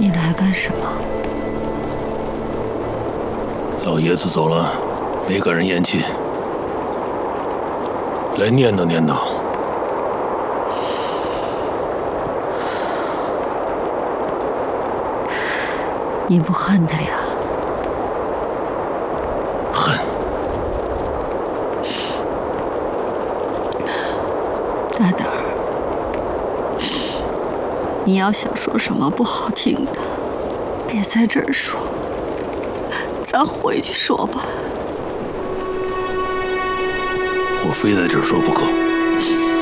你来干什么？ 老爷子走了，没赶人咽气，来念叨念叨。 你不恨他呀？ 恨。 大胆儿，你要想说什么不好听的，别在这儿说，咱回去说吧。 我非在这儿说不可。